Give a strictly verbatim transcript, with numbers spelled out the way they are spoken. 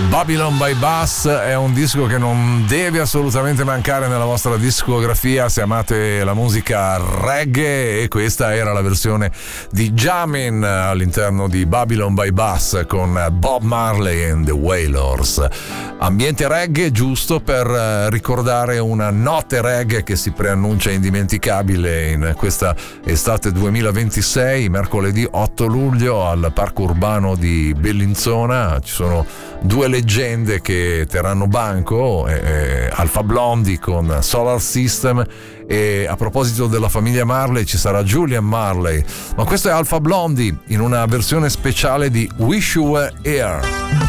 Babylon by Bus è un disco che non deve assolutamente mancare nella vostra discografia se amate la musica reggae, e questa era la versione di Jamin all'interno di Babylon by Bus con Bob Marley and the Wailers. Ambiente reggae giusto per ricordare una notte reggae che si preannuncia indimenticabile in questa estate duemilaventisei, mercoledì otto luglio al Parco Urbano di Bellinzona. Ci sono due leggende che terranno banco, eh, Alpha Blondy con Solar System, e a proposito della famiglia Marley ci sarà Julian Marley, ma questo è Alpha Blondy in una versione speciale di Wish You Were Here.